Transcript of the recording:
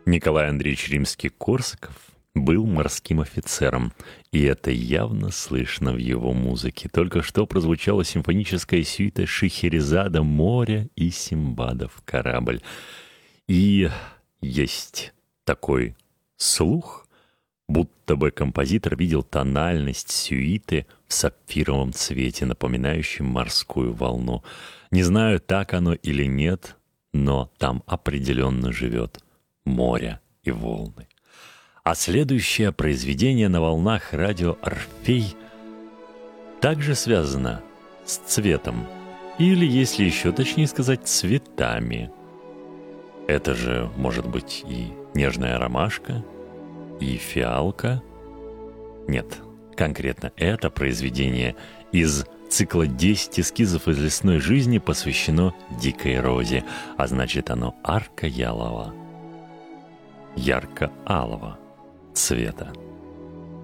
Николай Андреевич Римский-Корсаков был морским офицером, и это явно слышно в его музыке. Только что прозвучала симфоническая сюита Шехерезада «Море» и Симбадов «Корабль». И есть такой слух, будто бы композитор видел тональность сюиты в сапфировом цвете, напоминающем морскую волну. Не знаю, так оно или нет, но там определенно живет море и волны. А следующее произведение на волнах радио «Орфей» также связано с цветом, или, если еще точнее сказать, цветами. Это же может быть и нежная ромашка, и фиалка. Нет, конкретно это произведение из цикла «10 эскизов из лесной жизни» посвящено дикой розе, а значит оно ярко-алого цвета.